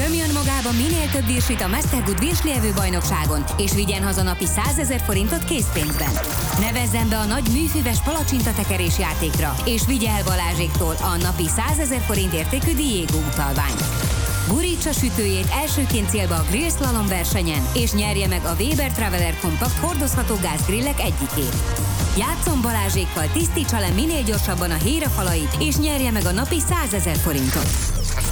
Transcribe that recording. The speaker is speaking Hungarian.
Nyomjon magába minél több virsit a Mastergood virslievő bajnokságon, és vigyen haza napi 100 000 forintot készpénzben. Nevezzen be a nagy műfüves palacsintatekerés játékra, és vigye el Balázséktól a napi 100 000 forint értékű Diego utalványt. Gurítsa sütőjét elsőként célba a Grill Slalom versenyen, és nyerje meg a Weber Traveler Compact hordozható gázgrillek egyikét. Játszon Balázsékkal, tisztítsa le minél gyorsabban a hírafalait, és nyerje meg a napi 100 000 forintot.